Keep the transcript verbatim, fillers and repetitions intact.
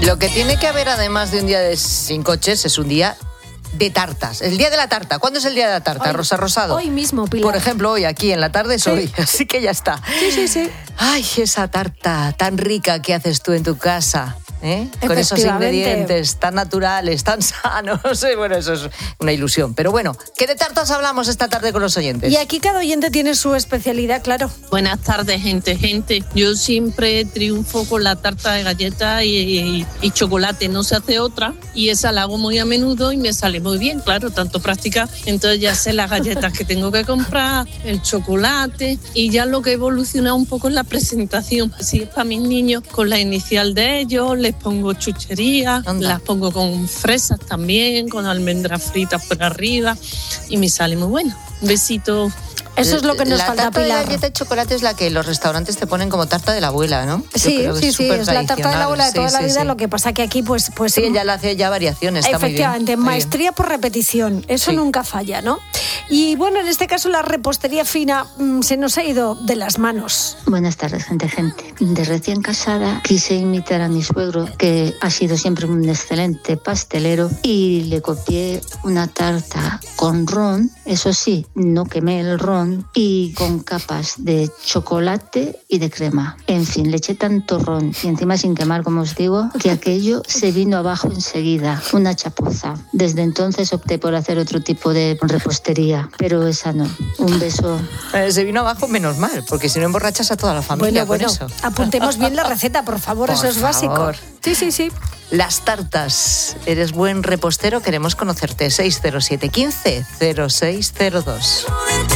Lo que tiene que haber, además de un día de sin coches, es un día de tartas. El día de la tarta. ¿Cuándo es el día de la tarta, hoy, Rosa Rosado? Hoy mismo, Pilar. Por ejemplo, hoy, aquí en la tarde es sí. hoy. Así que ya está. Sí, sí, sí. Ay, esa tarta tan rica que haces tú en tu casa. ¿Eh? Con esos ingredientes tan naturales, tan sanos. Bueno, eso es una ilusión. Pero bueno, ¿qué de tartas hablamos esta tarde con los oyentes? Y aquí cada oyente tiene su especialidad, claro. Buenas tardes, gente, gente. Yo siempre triunfo con la tarta de galleta y, y, y chocolate. No se hace otra. Y esa la hago muy a menudo y me sale muy bien, claro, tanto práctica. Entonces ya sé las galletas que tengo que comprar, el chocolate. Y ya lo que he evolucionado un poco es la presentación. Si es para mis niños, con la inicial de ellos, les pongo chucherías, Anda. las pongo con fresas también, con almendras fritas por arriba y me sale muy bueno. Un besito. Eso es lo que nos la falta, tarta Pilar. de galleta de chocolate es la que los restaurantes te ponen como tarta de la abuela, ¿no? Sí, sí, es sí, es la tarta de la abuela de toda sí, la sí, vida, sí. lo que pasa que aquí pues... pues sí, ella le hace ya variaciones, está efectivamente, muy bien. maestría muy bien. por repetición, eso sí. nunca falla, ¿no? Y bueno, en este caso la repostería fina mmm, se nos ha ido de las manos. Buenas tardes, gente, gente. De recién casada quise imitar a mi suegro, que ha sido siempre un excelente pastelero, y le copié una tarta con ron, eso sí, no quemé el ron, y con capas de chocolate y de crema. En fin, le eché tanto ron y encima sin quemar, como os digo, que aquello se vino abajo enseguida, una chapuza. Desde entonces opté por hacer otro tipo de repostería, pero esa no. Un beso. Eh, se vino abajo menos mal, porque si no emborrachas a toda la familia bueno, con bueno, eso. Apuntemos bien la receta, por favor, por eso es favor. básico. Sí, sí, sí. Las tartas. ¿Eres buen repostero? Queremos conocerte. seis cero siete, quince, cero seis cero dos.